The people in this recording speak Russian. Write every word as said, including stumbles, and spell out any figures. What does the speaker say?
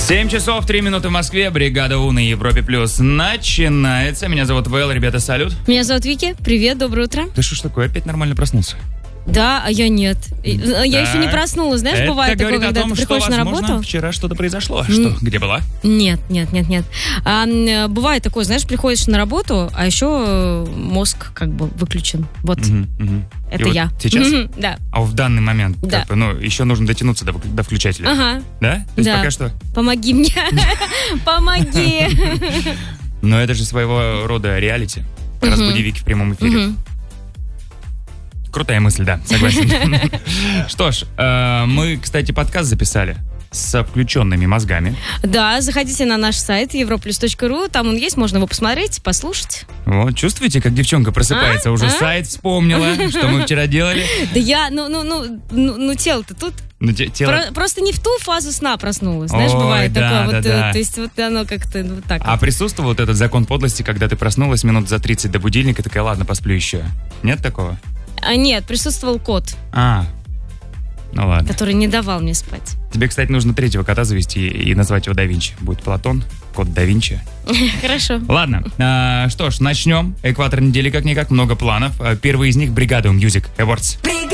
семь часов три минуты в Москве. Бригада У на Европе Плюс начинается. Меня зовут Вэл. Ребята, салют. Меня зовут Вики. Привет, доброе утро. Ты что ж такое? Опять нормально проснулся? Да, а я нет. Я Так. еще не проснулась. Знаешь, Это бывает такое, говорит когда о том, ты что, приходишь на возможно, работу. вчера что-то произошло. Что? Где была? Нет, нет, нет, нет. А, м, бывает такое, знаешь, приходишь на работу, а еще мозг как бы выключен. Вот, Мгм, мгм. И это вот я. сейчас? Мгм, да. А в данный момент, Да. как бы, ну, еще нужно дотянуться до, до включателя. Ага. Да? То есть Да. пока что... Помоги мне. Помоги. Но это же своего рода реалити. Разбуди Вики в прямом эфире. Мгм. Крутая мысль, да, согласен. Что ж, э, мы, кстати, подкаст записали с включенными мозгами. Да, заходите на наш сайт европлюс точка ру, там он есть, можно его посмотреть, послушать. Вот, чувствуете, как девчонка просыпается? А? Уже А? сайт вспомнила, что мы вчера делали. Да я, ну, ну, ну, ну, ну тело-то тут. Ну, те- тело... Про- просто не в ту фазу сна проснулась. Знаешь, Ой, бывает да, такое. да, вот, да. э, То есть вот оно как-то вот так. А вот. присутствовал вот этот закон подлости, когда ты проснулась минут за тридцать до будильника, такая, ладно, посплю еще. Нет такого? А нет, присутствовал кот, А, ну ладно. который не давал мне спать. Тебе, кстати, нужно третьего кота завести и назвать его Да Винчи. Будет Платон, кот Да Винчи. Хорошо. Ладно, а, что ж, начнем. Экватор недели как-никак, много планов. А, Первый из них — Бригада Music Awards.